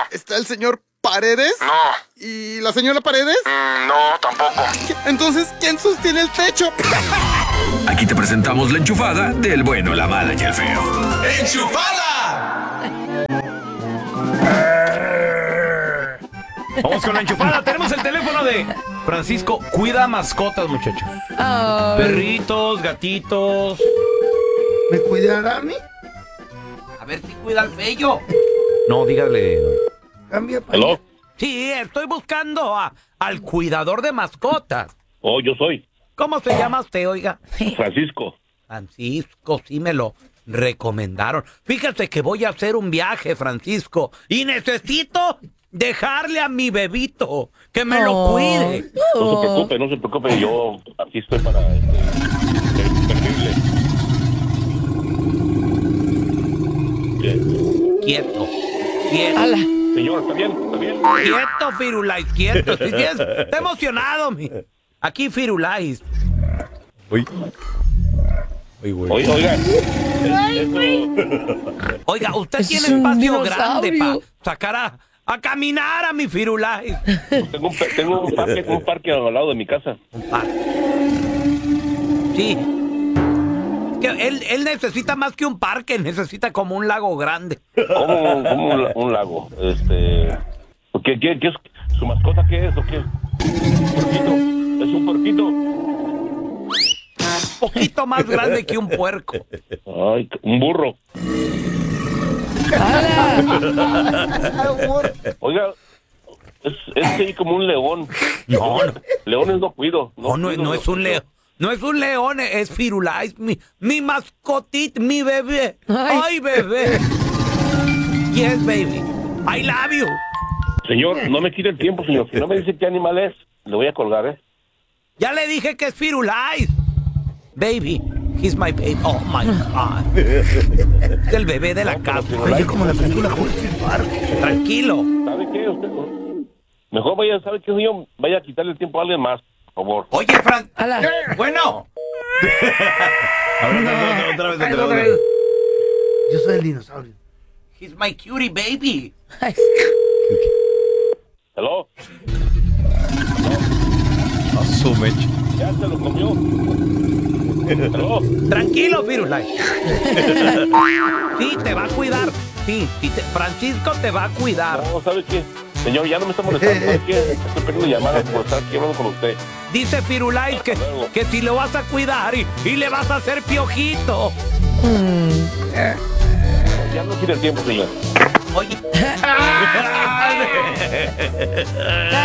¿Está el señor Paredes? No. ¿Y la señora Paredes? No, tampoco. Entonces, ¿quién sostiene el techo? Aquí te presentamos la enchufada del bueno, la mala y el feo. ¡Enchufada! Vamos con la enchufada. Tenemos el teléfono de Francisco. Cuida mascotas, muchachos. Perritos, gatitos. ¿Me cuidará a mí? A ver si cuida al bello. No, dígale. Cambia para ¿Aló? Sí, estoy buscando al cuidador de mascotas. Oh, yo soy ¿Cómo se llama usted, oiga? Francisco. Francisco, sí me lo recomendaron. Fíjate que voy a hacer un viaje, Francisco, y necesito dejarle a mi bebito que me lo cuide. No se preocupe, yo aquí estoy para servirle. Quieto. Señor, ¿está bien? ¿Está bien? Quieto, Firulais, quieto. Si tienes, está emocionado, mi. Aquí, Firulais. Oiga. Oiga, usted Ese tiene es un espacio grande dinosaurio. para sacar a caminar a mi Firulais. Tengo un parque al lado de mi casa. Un parque. Sí. Que él necesita más que un parque, necesita como un lago grande. ¿Cómo un lago? ¿Qué es? ¿Su mascota qué es o qué? ¿Puerquito? ¿Es un puerquito? Un poquito más grande que un puerco. Ay, un burro. Oiga, es ahí como un león. No. Leones no cuido. No es un león. No es un león, es Firulais, mi mascotita, mi bebé. Ay, bebé. Yes, baby. I love you. Señor, no me quite el tiempo, señor. Si no me dice qué animal es, le voy a colgar, ¿eh? Ya le dije que es Firulais. Baby, he's my baby. Oh, my God. Es el bebé de la casa. Oye, como la película Jurassic Park. Tranquilo. ¿Sabe qué? Usted, mejor vaya, ¿sabe qué, señor? Vaya a quitarle el tiempo a alguien más, por favor. Oye, Fran. Bueno. Otra vez. Yo soy el dinosaurio. He's my cutie baby. ¿Hello? Asume. Ya se lo comió. ¿Hello? Tranquilo, Firulais. Sí, te va a cuidar. Sí, Francisco te va a cuidar. No, ¿sabe qué? Señor, ya no me está molestando. ¿Sabe qué? Estoy perdiendo llamadas por estar aquí hablando con usted. Dice Firulais que si lo vas a cuidar y le vas a hacer piojito. Ya no quiere el tiempo, señor. Oye.